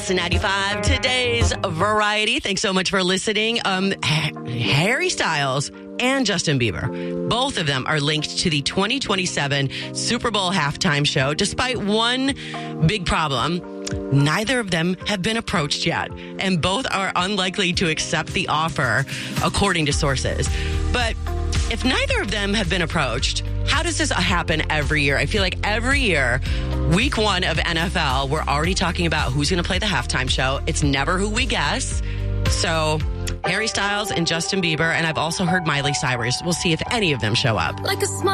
Kiss 95, today's Variety. Thanks so much for listening. Harry Styles and Justin Bieber, both of them are linked to the 2027 Super Bowl halftime show. Despite one big problem, neither of them have been approached yet, and both are unlikely to accept the offer, according to sources. But if neither of them have been approached, how does this happen every year? I feel like every year, week one of NFL, we're already talking about who's going to play the halftime show. It's never who we guess. So Harry Styles and Justin Bieber, and I've also heard Miley Cyrus. We'll see if any of them show up. Like a small